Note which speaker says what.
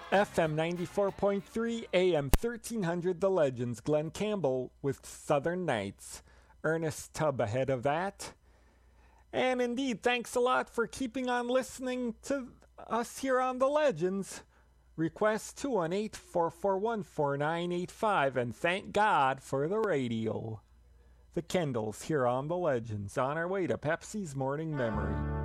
Speaker 1: FM 94.3, AM 1300 The Legends, Glenn Campbell with Southern Nights. Ernest Tubb ahead of that. And indeed, thanks a lot for keeping on listening to us here on The Legends. Request 218-441-4985, and thank God for the radio. The Kendalls here on The Legends, on our way to Pepsi's Morning Memory.